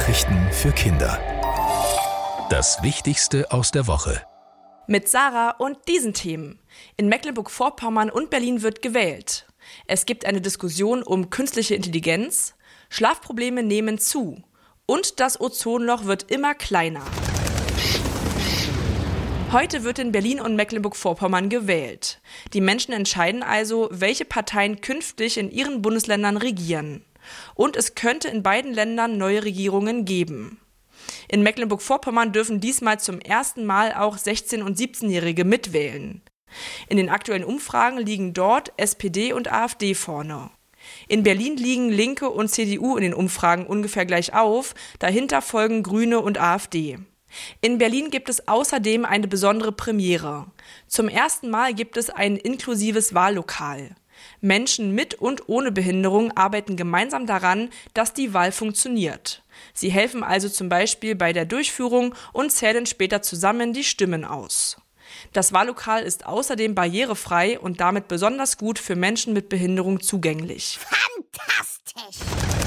Nachrichten für Kinder. Das Wichtigste aus der Woche. Mit Sarah und diesen Themen. In Mecklenburg-Vorpommern und Berlin wird gewählt. Es gibt eine Diskussion um künstliche Intelligenz. Schlafprobleme nehmen zu. Und das Ozonloch wird immer kleiner. Heute wird in Berlin und Mecklenburg-Vorpommern gewählt. Die Menschen entscheiden also, welche Parteien künftig in ihren Bundesländern regieren. Und es könnte in beiden Ländern neue Regierungen geben. In Mecklenburg-Vorpommern dürfen diesmal zum ersten Mal auch 16- und 17-Jährige mitwählen. In den aktuellen Umfragen liegen dort SPD und AfD vorne. In Berlin liegen Linke und CDU in den Umfragen ungefähr gleich auf, dahinter folgen Grüne und AfD. In Berlin gibt es außerdem eine besondere Premiere. Zum ersten Mal gibt es ein inklusives Wahllokal. Menschen mit und ohne Behinderung arbeiten gemeinsam daran, dass die Wahl funktioniert. Sie helfen also zum Beispiel bei der Durchführung und zählen später zusammen die Stimmen aus. Das Wahllokal ist außerdem barrierefrei und damit besonders gut für Menschen mit Behinderung zugänglich. Fantastisch!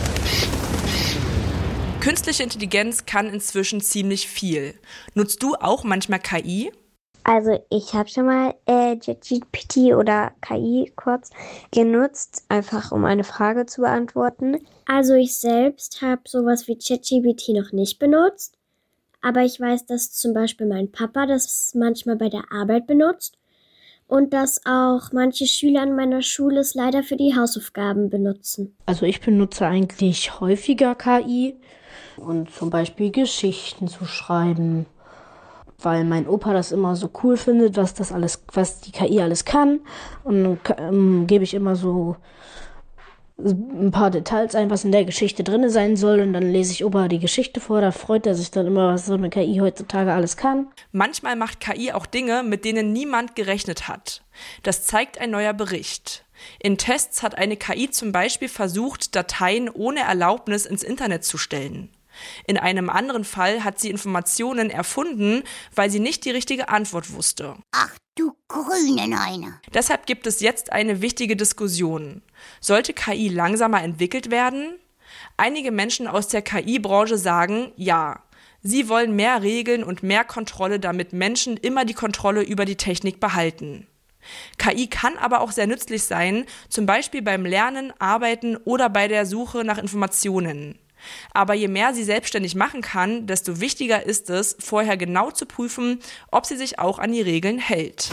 Künstliche Intelligenz kann inzwischen ziemlich viel. Nutzt du auch manchmal KI? Also ich habe schon mal ChatGPT oder KI kurz genutzt, einfach um eine Frage zu beantworten. Also ich selbst habe sowas wie ChatGPT noch nicht benutzt, aber ich weiß, dass zum Beispiel mein Papa das manchmal bei der Arbeit benutzt und dass auch manche Schüler in meiner Schule es leider für die Hausaufgaben benutzen. Also ich benutze eigentlich häufiger KI und zum Beispiel Geschichten zu schreiben, weil mein Opa das immer so cool findet, was die KI alles kann. Und dann gebe ich immer so ein paar Details ein, was in der Geschichte drin sein soll. Und dann lese ich Opa die Geschichte vor. Da freut er sich dann immer, was so eine KI heutzutage alles kann. Manchmal macht KI auch Dinge, mit denen niemand gerechnet hat. Das zeigt ein neuer Bericht. In Tests hat eine KI zum Beispiel versucht, Dateien ohne Erlaubnis ins Internet zu stellen. In einem anderen Fall hat sie Informationen erfunden, weil sie nicht die richtige Antwort wusste. Ach du grüne Neune. Deshalb gibt es jetzt eine wichtige Diskussion. Sollte KI langsamer entwickelt werden? Einige Menschen aus der KI-Branche sagen, ja. Sie wollen mehr Regeln und mehr Kontrolle, damit Menschen immer die Kontrolle über die Technik behalten. KI kann aber auch sehr nützlich sein, zum Beispiel beim Lernen, Arbeiten oder bei der Suche nach Informationen. Aber je mehr sie selbstständig machen kann, desto wichtiger ist es, vorher genau zu prüfen, ob sie sich auch an die Regeln hält.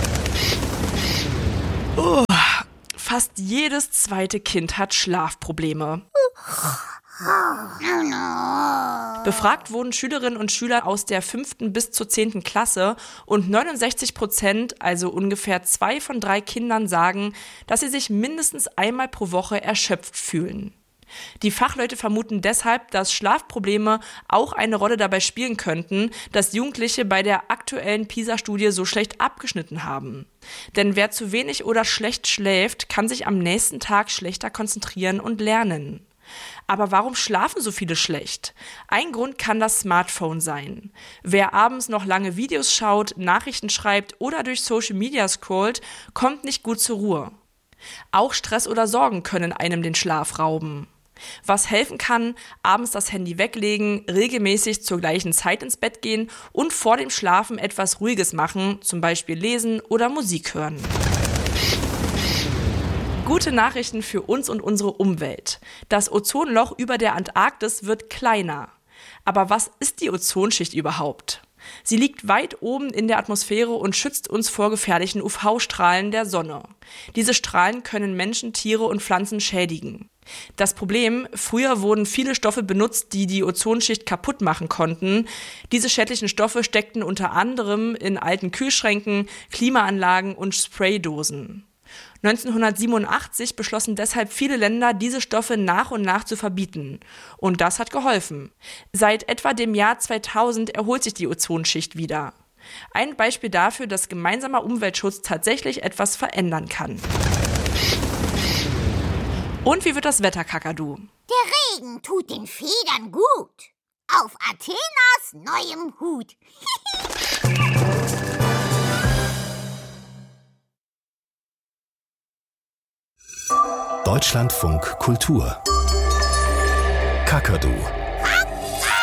Fast jedes zweite Kind hat Schlafprobleme. Befragt wurden Schülerinnen und Schüler aus der 5. bis zur 10. Klasse und 69%, also ungefähr 2 von 3 Kindern, sagen, dass sie sich mindestens einmal pro Woche erschöpft fühlen. Die Fachleute vermuten deshalb, dass Schlafprobleme auch eine Rolle dabei spielen könnten, dass Jugendliche bei der aktuellen PISA-Studie so schlecht abgeschnitten haben. Denn wer zu wenig oder schlecht schläft, kann sich am nächsten Tag schlechter konzentrieren und lernen. Aber warum schlafen so viele schlecht? Ein Grund kann das Smartphone sein. Wer abends noch lange Videos schaut, Nachrichten schreibt oder durch Social Media scrollt, kommt nicht gut zur Ruhe. Auch Stress oder Sorgen können einem den Schlaf rauben. Was helfen kann, abends das Handy weglegen, regelmäßig zur gleichen Zeit ins Bett gehen und vor dem Schlafen etwas Ruhiges machen, zum Beispiel lesen oder Musik hören. Gute Nachrichten für uns und unsere Umwelt. Das Ozonloch über der Antarktis wird kleiner. Aber was ist die Ozonschicht überhaupt? Sie liegt weit oben in der Atmosphäre und schützt uns vor gefährlichen UV-Strahlen der Sonne. Diese Strahlen können Menschen, Tiere und Pflanzen schädigen. Das Problem: Früher wurden viele Stoffe benutzt, die die Ozonschicht kaputt machen konnten. Diese schädlichen Stoffe steckten unter anderem in alten Kühlschränken, Klimaanlagen und Spraydosen. 1987 beschlossen deshalb viele Länder, diese Stoffe nach und nach zu verbieten. Und das hat geholfen. Seit etwa dem Jahr 2000 erholt sich die Ozonschicht wieder. Ein Beispiel dafür, dass gemeinsamer Umweltschutz tatsächlich etwas verändern kann. Und wie wird das Wetter, Kakadu? Der Regen tut den Federn gut. Auf Athenas neuem Hut. Deutschlandfunk Kultur. Kakadu.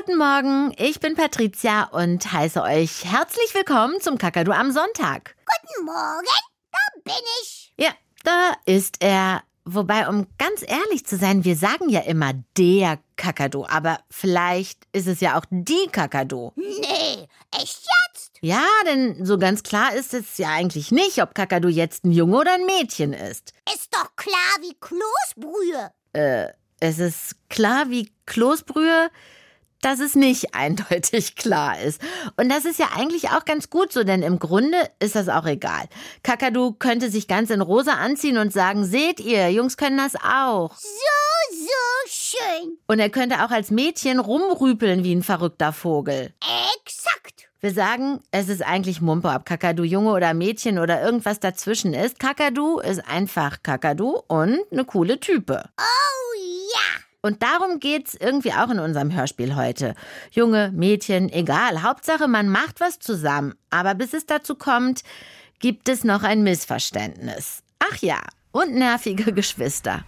Guten Morgen, ich bin Patricia und heiße euch herzlich willkommen zum Kakadu am Sonntag. Guten Morgen, da bin ich. Ja, da ist er. Wobei, um ganz ehrlich zu sein, wir sagen ja immer der Kakadu, aber vielleicht ist es ja auch die Kakadu. Nee, echt jetzt? Ja, denn so ganz klar ist es ja eigentlich nicht, ob Kakadu jetzt ein Junge oder ein Mädchen ist. Ist doch klar wie Kloßbrühe. Es ist klar wie Kloßbrühe, dass es nicht eindeutig klar ist. Und das ist ja eigentlich auch ganz gut so, denn im Grunde ist das auch egal. Kakadu könnte sich ganz in rosa anziehen und sagen, seht ihr, Jungs können das auch. So schön. Und er könnte auch als Mädchen rumrüpeln wie ein verrückter Vogel. Exakt. Wir sagen, es ist eigentlich Mumpe, ob Kakadu Junge oder Mädchen oder irgendwas dazwischen ist. Kakadu ist einfach Kakadu und eine coole Type. Oh ja. Und darum geht's irgendwie auch in unserem Hörspiel heute. Junge, Mädchen, egal. Hauptsache, man macht was zusammen. Aber bis es dazu kommt, gibt es noch ein Missverständnis. Ach ja, und nervige Geschwister.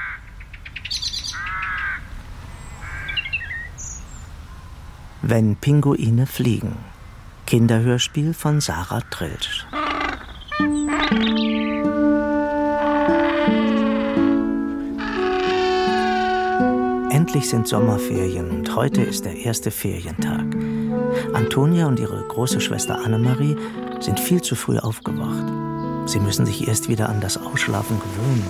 Wenn Pinguine fliegen. Kinderhörspiel von Sarah Trilsch. Endlich sind Sommerferien und heute ist der erste Ferientag. Antonia und ihre große Schwester Annemarie sind viel zu früh aufgewacht. Sie müssen sich erst wieder an das Ausschlafen gewöhnen.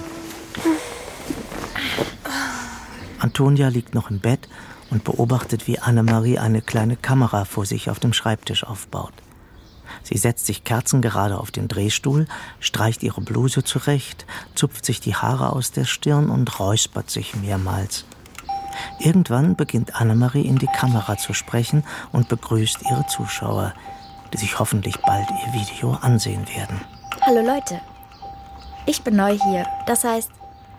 Antonia liegt noch im Bett und beobachtet, wie Annemarie eine kleine Kamera vor sich auf dem Schreibtisch aufbaut. Sie setzt sich kerzengerade auf den Drehstuhl, streicht ihre Bluse zurecht, zupft sich die Haare aus der Stirn und räuspert sich mehrmals. Irgendwann beginnt Annemarie in die Kamera zu sprechen und begrüßt ihre Zuschauer, die sich hoffentlich bald ihr Video ansehen werden. Hallo Leute, ich bin neu hier. Das heißt,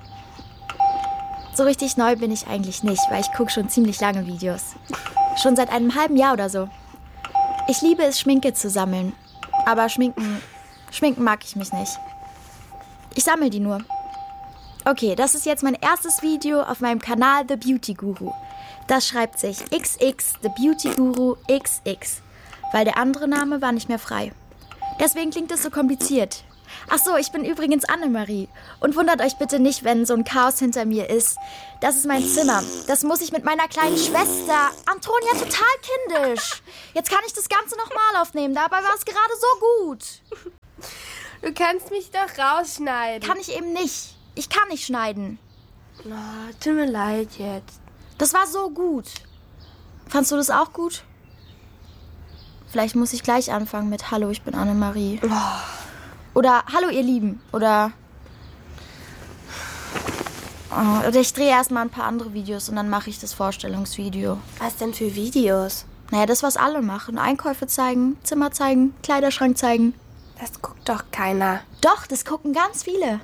so richtig neu bin ich eigentlich nicht, weil ich gucke schon ziemlich lange Videos. Schon seit einem halben Jahr oder so. Ich liebe es, Schminke zu sammeln. Aber Schminken mag ich mich nicht. Ich sammle die nur. Okay, das ist jetzt mein erstes Video auf meinem Kanal The Beauty Guru. Das schreibt sich XX The Beauty Guru XX, weil der andere Name war nicht mehr frei. Deswegen klingt es so kompliziert. Ach so, ich bin übrigens Annemarie. Und wundert euch bitte nicht, wenn so ein Chaos hinter mir ist. Das ist mein Zimmer. Das muss ich mit meiner kleinen Schwester Antonia total kindisch. Jetzt kann ich das Ganze nochmal aufnehmen. Dabei war es gerade so gut. Du kannst mich doch rausschneiden. Kann ich eben nicht. Ich kann nicht schneiden. Oh, tut mir leid jetzt. Das war so gut. Fandst du das auch gut? Vielleicht muss ich gleich anfangen mit Hallo, ich bin Annemarie. Oder Hallo, ihr Lieben. Oder ich drehe erstmal ein paar andere Videos und dann mache ich das Vorstellungsvideo. Was denn für Videos? Naja, das, was alle machen. Einkäufe zeigen, Zimmer zeigen, Kleiderschrank zeigen. Das guckt doch keiner. Doch, das gucken ganz viele.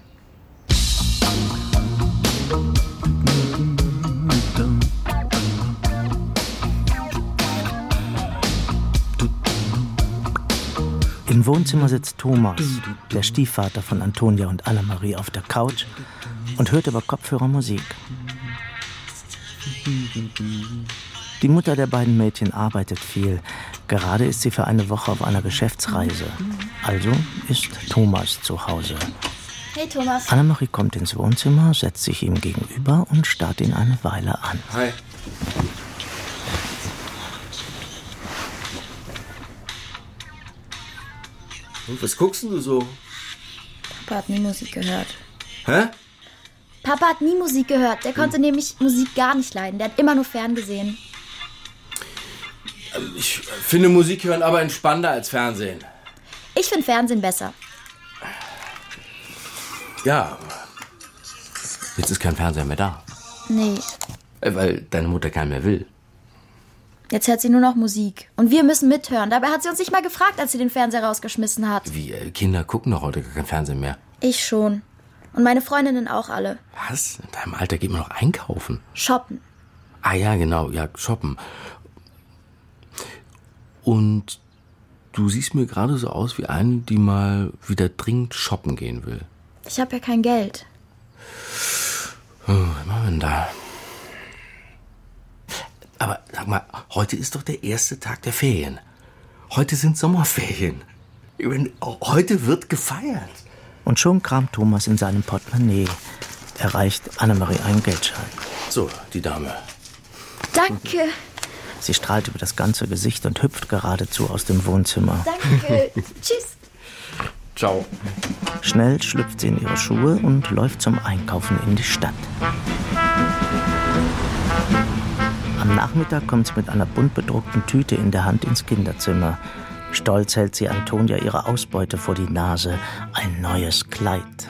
Im Wohnzimmer sitzt Thomas, der Stiefvater von Antonia und Annemarie, auf der Couch und hört über Kopfhörer Musik. Die Mutter der beiden Mädchen arbeitet viel. Gerade ist sie für eine Woche auf einer Geschäftsreise. Also ist Thomas zu Hause. Hey Thomas. Annemarie kommt ins Wohnzimmer, setzt sich ihm gegenüber und starrt ihn eine Weile an. Hi. Und was guckst denn du so? Papa hat nie Musik gehört. Hä? Papa hat nie Musik gehört. Der konnte nämlich Musik gar nicht leiden. Der hat immer nur ferngesehen. Ich finde Musik hören aber entspannender als Fernsehen. Ich finde Fernsehen besser. Ja. Jetzt ist kein Fernseher mehr da. Nee. Weil deine Mutter keinen mehr will. Jetzt hört sie nur noch Musik. Und wir müssen mithören. Dabei hat sie uns nicht mal gefragt, als sie den Fernseher rausgeschmissen hat. Wie, Kinder gucken doch heute gar kein Fernsehen mehr. Ich schon. Und meine Freundinnen auch alle. Was? In deinem Alter geht man noch einkaufen? Shoppen. Ah ja, genau. Ja, shoppen. Und du siehst mir gerade so aus wie eine, die mal wieder dringend shoppen gehen will. Ich habe ja kein Geld. Was machen wir denn da? Aber sag mal, heute ist doch der erste Tag der Ferien. Heute sind Sommerferien. Heute wird gefeiert. Und schon kramt Thomas in seinem Portemonnaie. Er reicht Annemarie einen Geldschein. So, die Dame. Danke. Sie strahlt über das ganze Gesicht und hüpft geradezu aus dem Wohnzimmer. Danke. Tschüss. Ciao. Schnell schlüpft sie in ihre Schuhe und läuft zum Einkaufen in die Stadt. Am Nachmittag kommt sie mit einer bunt bedruckten Tüte in der Hand ins Kinderzimmer. Stolz hält sie Antonia ihre Ausbeute vor die Nase. Ein neues Kleid.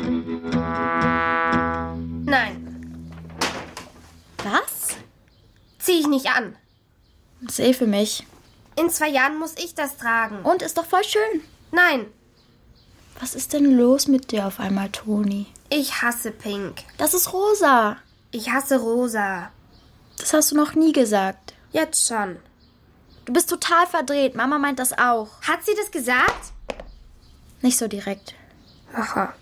Nein. Was? Zieh ich nicht an. Das ist für mich. In 2 Jahren muss ich das tragen. Und ist doch voll schön. Nein. Was ist denn los mit dir auf einmal, Toni? Ich hasse Pink. Das ist rosa. Ich hasse rosa. Das hast du noch nie gesagt. Jetzt schon. Du bist total verdreht. Mama meint das auch. Hat sie das gesagt? Nicht so direkt. Aha.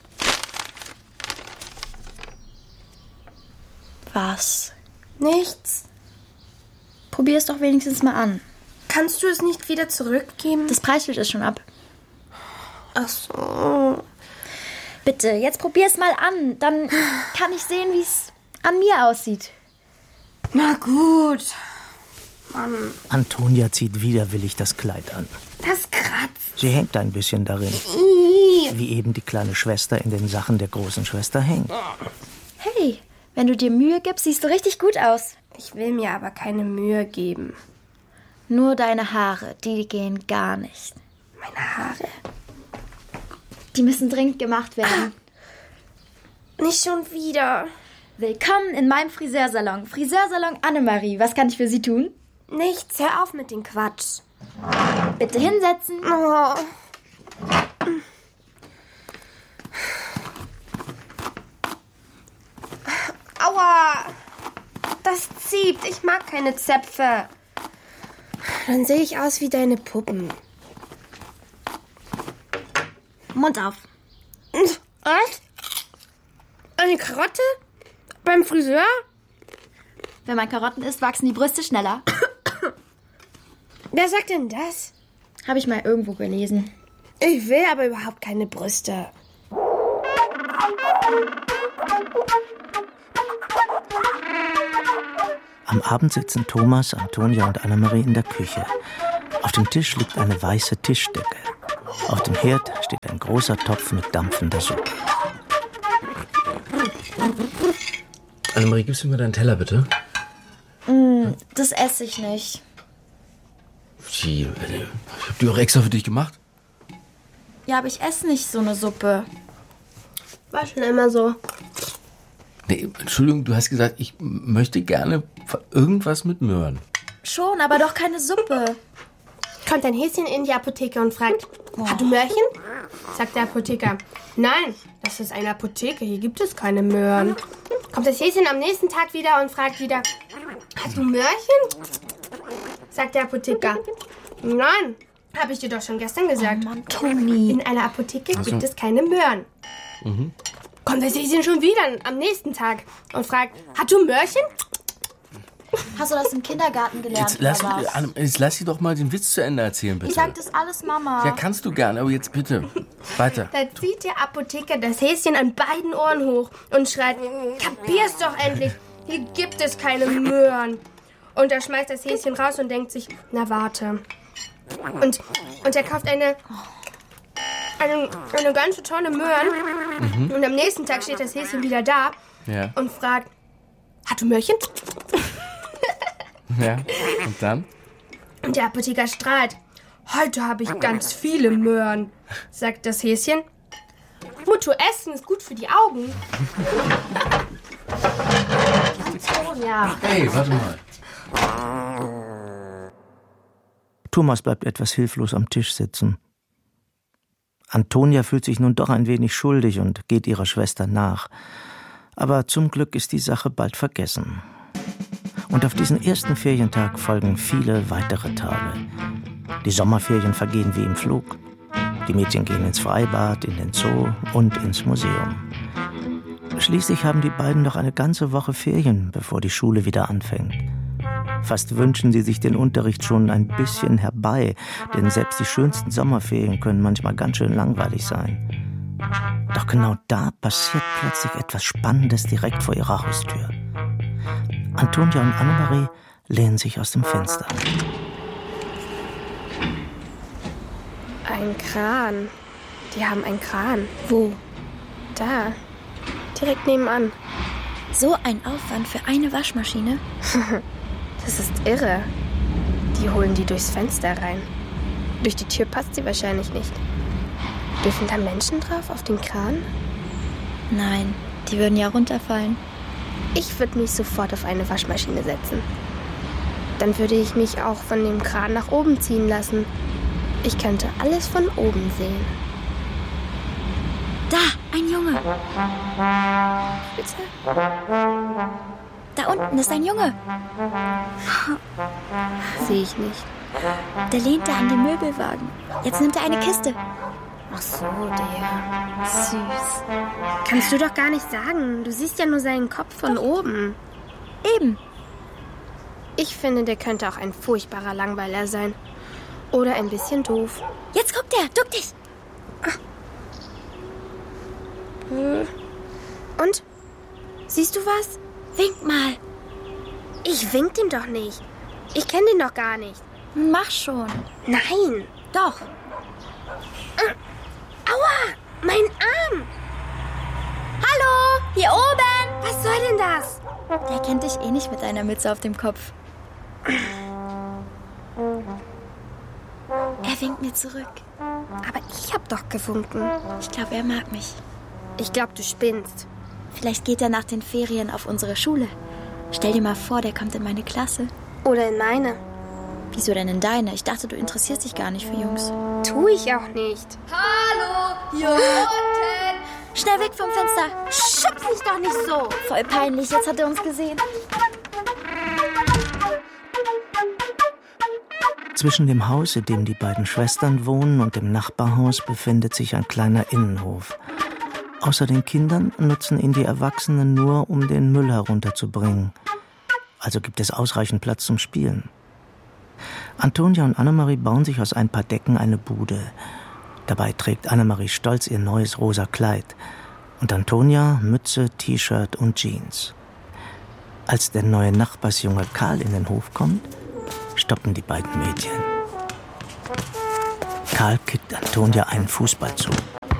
Was? Nichts. Probier es doch wenigstens mal an. Kannst du es nicht wieder zurückgeben? Das Preisschild ist schon ab. Ach so. Bitte, jetzt probier es mal an. Dann kann ich sehen, wie es an mir aussieht. Na gut. Mann. Antonia zieht widerwillig das Kleid an. Das kratzt. Sie hängt ein bisschen darin. Wie eben die kleine Schwester in den Sachen der großen Schwester hängt. Hey, wenn du dir Mühe gibst, siehst du richtig gut aus. Ich will mir aber keine Mühe geben. Nur deine Haare, die gehen gar nicht. Meine Haare? Die müssen dringend gemacht werden. Nicht schon wieder. Willkommen in meinem Friseursalon. Friseursalon Annemarie. Was kann ich für Sie tun? Nichts, hör auf mit dem Quatsch. Bitte hinsetzen. Oh. Aua! Das zieht. Ich mag keine Zöpfe. Dann sehe ich aus wie deine Puppen. Mund auf. Was? Eine Karotte? Beim Friseur? Wenn man Karotten isst, wachsen die Brüste schneller. Wer sagt denn das? Habe ich mal irgendwo gelesen. Ich will aber überhaupt keine Brüste. Am Abend sitzen Thomas, Antonia und Annemarie in der Küche. Auf dem Tisch liegt eine weiße Tischdecke. Auf dem Herd steht ein großer Topf mit dampfender Suppe. Annemarie, gibst du mir deinen Teller, bitte? Das esse ich nicht. Ich hab die auch extra für dich gemacht. Ja, aber ich esse nicht so eine Suppe. War schon immer so. Nee, Entschuldigung, du hast gesagt, ich möchte gerne irgendwas mit Möhren. Schon, aber doch keine Suppe. Kommt ein Häschen in die Apotheke und fragt, hat du Möhrchen? Sagt der Apotheker, nein, das ist eine Apotheke, hier gibt es keine Möhren. Kommt das Häschen am nächsten Tag wieder und fragt wieder, hast du Möhrchen? Sagt der Apotheker, nein, habe ich dir doch schon gestern gesagt. Oh Mann, Toni. In einer Apotheke gibt es keine Möhren. Mhm. Kommt das Häschen schon wieder am nächsten Tag und fragt, hat du Möhrchen? Hast du das im Kindergarten gelernt? Jetzt lass sie doch mal den Witz zu Ende erzählen, bitte. Ich sag das alles Mama. Ja, kannst du gerne, aber jetzt bitte weiter. Da zieht der Apotheker das Häschen an beiden Ohren hoch und schreit, kapier's doch endlich, hier gibt es keine Möhren. Und er schmeißt das Häschen raus und denkt sich, na warte. Und er kauft eine ganze Tonne Möhren. Mhm. Und am nächsten Tag steht das Häschen wieder da und fragt, hat du Möhrchen? Ja, und dann? Und der Apotheker strahlt. Heute habe ich ganz viele Möhren, sagt das Häschen. Mutter, essen ist gut für die Augen. Ja. Hey, warte mal. Thomas bleibt etwas hilflos am Tisch sitzen. Antonia fühlt sich nun doch ein wenig schuldig und geht ihrer Schwester nach. Aber zum Glück ist die Sache bald vergessen. Und auf diesen ersten Ferientag folgen viele weitere Tage. Die Sommerferien vergehen wie im Flug. Die Mädchen gehen ins Freibad, in den Zoo und ins Museum. Schließlich haben die beiden noch eine ganze Woche Ferien, bevor die Schule wieder anfängt. Fast wünschen sie sich den Unterricht schon ein bisschen herbei, denn selbst die schönsten Sommerferien können manchmal ganz schön langweilig sein. Doch genau da passiert plötzlich etwas Spannendes direkt vor ihrer Haustür. Antonia und Annemarie lehnen sich aus dem Fenster. Ein Kran. Die haben einen Kran. Wo? Da. Direkt nebenan. So ein Aufwand für eine Waschmaschine? Das ist irre. Die holen die durchs Fenster rein. Durch die Tür passt sie wahrscheinlich nicht. Dürfen da Menschen drauf auf den Kran? Nein, die würden ja runterfallen. Ich würde mich sofort auf eine Waschmaschine setzen. Dann würde ich mich auch von dem Kran nach oben ziehen lassen. Ich könnte alles von oben sehen. Da, ein Junge. Bitte? Da unten ist ein Junge. Sehe ich nicht. Der lehnt da an dem Möbelwagen. Jetzt nimmt er eine Kiste. Ach so, der. Süß. Kannst du doch gar nicht sagen. Du siehst ja nur seinen Kopf von oben. Eben. Ich finde, der könnte auch ein furchtbarer Langweiler sein. Oder ein bisschen doof. Jetzt guckt er. Duck dich. Und? Siehst du was? Wink mal. Ich wink dem doch nicht. Ich kenne den doch gar nicht. Mach schon. Nein. Doch. Aua, mein Arm. Hallo, hier oben. Was soll denn das? Der kennt dich eh nicht mit deiner Mütze auf dem Kopf. Er winkt mir zurück. Aber ich hab doch gewunken. Ich glaube, er mag mich. Ich glaube, du spinnst. Vielleicht geht er nach den Ferien auf unsere Schule. Stell dir mal vor, der kommt in meine Klasse. Oder in meine. Wieso denn in deine? Ich dachte, du interessierst dich gar nicht für Jungs. Tu ich auch nicht. Hallo, hier unten! Schnell weg vom Fenster! Schubs dich doch nicht so! Voll peinlich, jetzt hat er uns gesehen. Zwischen dem Haus, in dem die beiden Schwestern wohnen, und dem Nachbarhaus befindet sich ein kleiner Innenhof. Außer den Kindern nutzen ihn die Erwachsenen nur, um den Müll herunterzubringen. Also gibt es ausreichend Platz zum Spielen. Antonia und Annemarie bauen sich aus ein paar Decken eine Bude. Dabei trägt Annemarie stolz ihr neues rosa Kleid. Und Antonia Mütze, T-Shirt und Jeans. Als der neue Nachbarsjunge Karl in den Hof kommt, stoppen die beiden Mädchen. Karl kickt Antonia einen Fußball zu.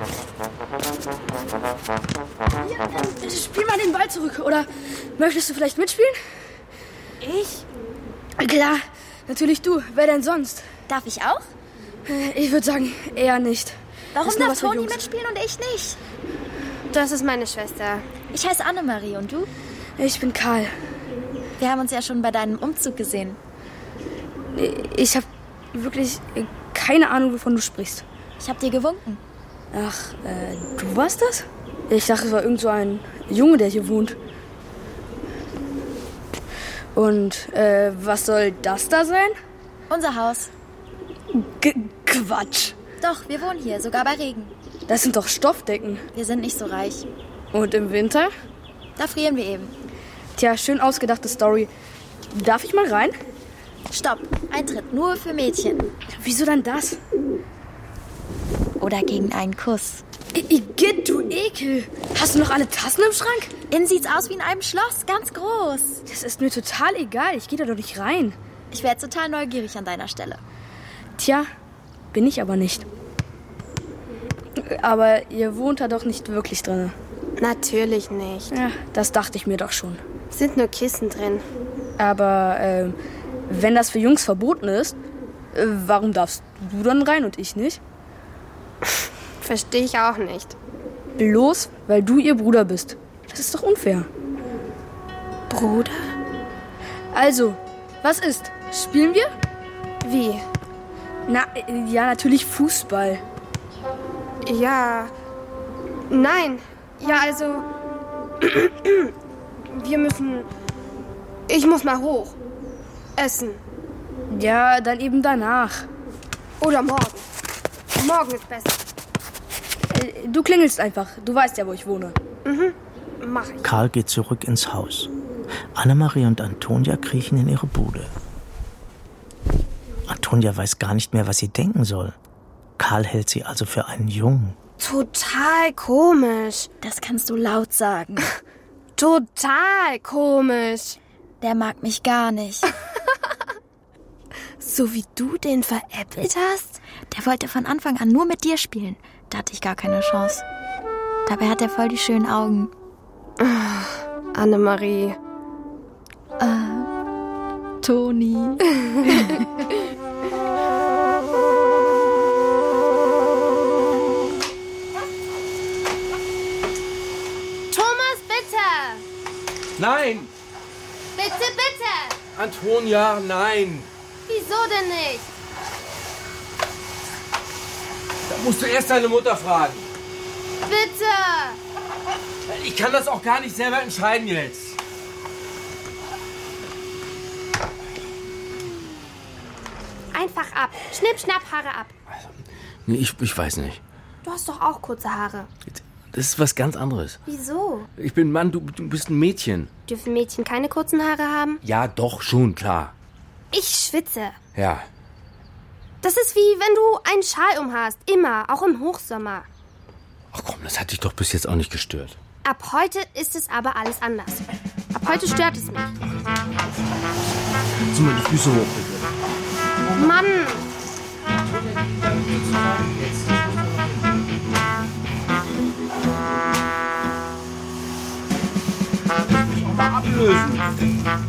Hier, spiel mal den Ball zurück. Oder möchtest du vielleicht mitspielen? Ich? Klar, natürlich du. Wer denn sonst? Darf ich auch? Ich würde sagen, eher nicht. Warum darf Toni mitspielen und ich nicht? Das ist meine Schwester. Ich heiße Annemarie und du? Ich bin Karl. Wir haben uns ja schon bei deinem Umzug gesehen. Ich habe wirklich keine Ahnung, wovon du sprichst. Ich habe dir gewunken. Ach, du warst das? Ich dachte, es war irgend so ein Junge, der hier wohnt. Und, was soll das da sein? Unser Haus. Quatsch. Doch, wir wohnen hier, sogar bei Regen. Das sind doch Stoffdecken. Wir sind nicht so reich. Und im Winter? Da frieren wir eben. Tja, schön ausgedachte Story. Darf ich mal rein? Stopp, Eintritt nur für Mädchen. Wieso dann das? Oder gegen einen Kuss. Igitt, du Ekel. Hast du noch alle Tassen im Schrank? Innen sieht's aus wie in einem Schloss, ganz groß. Das ist mir total egal, ich gehe da doch nicht rein. Ich wäre total neugierig an deiner Stelle. Tja, bin ich aber nicht. Aber ihr wohnt da doch nicht wirklich drin. Natürlich nicht. Ja, das dachte ich mir doch schon. Sind nur Kissen drin. Aber, wenn das für Jungs verboten ist, warum darfst du dann rein und ich nicht? Verstehe ich auch nicht. Bloß, weil du ihr Bruder bist. Das ist doch unfair. Bruder? Also, was ist? Spielen wir? Wie? Na, ja, natürlich Fußball. Ja. Nein. Ja, also. Wir müssen. Ich muss mal hoch. Essen. Ja, dann eben danach. Oder morgen. Morgen ist besser. Du klingelst einfach. Du weißt ja, wo ich wohne. Mhm. Mach ich. Karl geht zurück ins Haus. Annemarie und Antonia kriechen in ihre Bude. Antonia weiß gar nicht mehr, was sie denken soll. Karl hält sie also für einen Jungen. Total komisch. Das kannst du laut sagen. Total komisch. Der mag mich gar nicht. So wie du den veräppelt hast? Der wollte von Anfang an nur mit dir spielen. Da hatte ich gar keine Chance. Dabei hat er voll die schönen Augen. Annemarie. Toni. Thomas, bitte! Nein! Bitte, bitte! Antonia, nein! Wieso denn nicht? Da musst du erst deine Mutter fragen. Bitte! Ich kann das auch gar nicht selber entscheiden jetzt. Einfach ab. Schnipp, schnapp, Haare ab. Nee, ich weiß nicht. Du hast doch auch kurze Haare. Das ist was ganz anderes. Wieso? Ich bin ein Mann, du bist ein Mädchen. Dürfen Mädchen keine kurzen Haare haben? Ja, doch, schon, klar. Ich schwitze. Ja. Das ist wie wenn du einen Schal umhast. Immer, auch im Hochsommer. Ach komm, das hat dich doch bis jetzt auch nicht gestört. Ab heute ist es aber alles anders. Ab heute stört es mich. Zieh mal die Füße hoch, bitte. Mann! Ablösen.